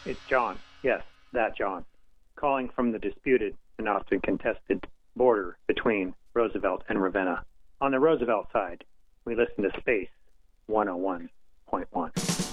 It's John. Yes, that John. Calling from the disputed and often contested border between Roosevelt and Ravenna. On the Roosevelt side, we listen to Space 101.1.